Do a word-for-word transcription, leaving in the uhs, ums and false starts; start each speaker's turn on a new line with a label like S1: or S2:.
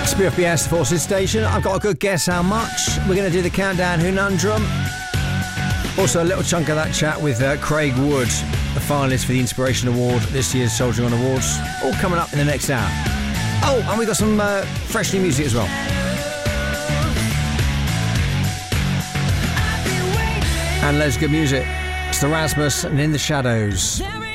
S1: B F B S Forces Station. I've got a good guess how much. We're going to do the countdown conundrum. Also, a little chunk of that chat with uh, Craig Wood, the finalist for the Inspiration Award at this year's Soldiering On Awards. All coming up in the next hour. Oh, and we've got some uh, fresh new music as well. And loads of good music. It's the Rasmus and In the Shadows.